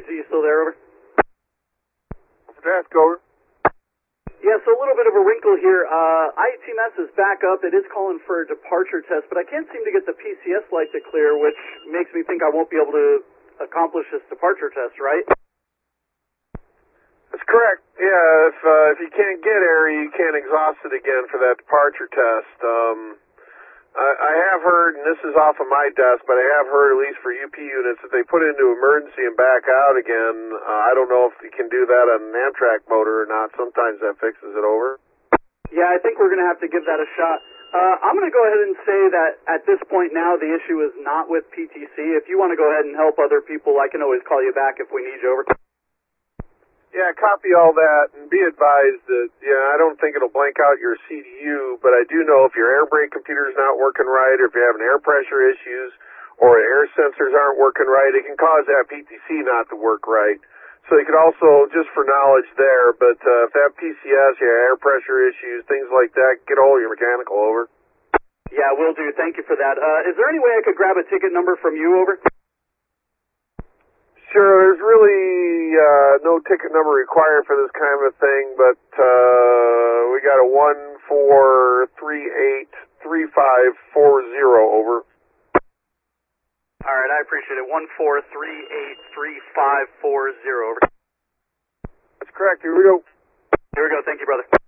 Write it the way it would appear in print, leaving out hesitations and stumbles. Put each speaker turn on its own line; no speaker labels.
you still there, over?
Task over.
Yeah, so a little bit of a wrinkle here. ITMS is back up. It is calling for a departure test, but I can't seem to get the PCS light to clear, which makes me think I won't be able to accomplish this departure test, right?
That's correct. Yeah, if you can't get air, you can't exhaust it again for that departure test. I have heard, and this is off of my desk, but I have heard, at least for UP units, that they put it into emergency and back out again. I don't know if you can do that on an Amtrak motor or not. Sometimes that fixes it over.
Yeah, I think we're going to have to give that a shot. I'm going to go ahead and say that at this point now, the issue is not with PTC. If you want to go ahead and help other people, I can always call you back if we need you, over.
Yeah, copy all that, and be advised that, I don't think it'll blank out your CDU, but I do know if your air brake computer's not working right, or if you're having air pressure issues, or air sensors aren't working right, it can cause that PTC not to work right. So you could also, just for knowledge there, but if that PCS, your air pressure issues, things like that, get all your mechanical, over.
Yeah, will do. Thank you for that. Is there any way I could grab a ticket number from you, over?
Sure, there's really no ticket number required for this kind of a thing, but we got a 14383540, over.
All right, I appreciate it. 14383540, over.
That's correct. Here we go.
Here we go. Thank you, brother.